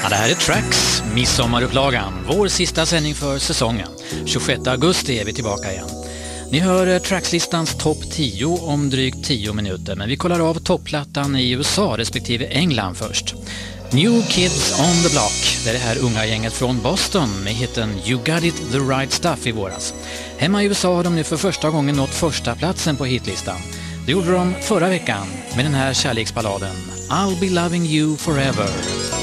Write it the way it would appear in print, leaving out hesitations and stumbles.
Ja, det här är Tracks, midsommarupplagan, vår sista sändning för säsongen. 26 augusti är vi tillbaka igen. Ni hör Trackslistans topp 10 om drygt 10 minuter, men vi kollar av topplattan i USA respektive England först. New Kids on the Block, det är det här unga gänget från Boston med hitten You Got It The Right Stuff i våras. Hemma i USA har de nu för första gången nått första platsen på hitlistan. Det gjorde de förra veckan med den här kärleksballaden I'll Be Loving You Forever.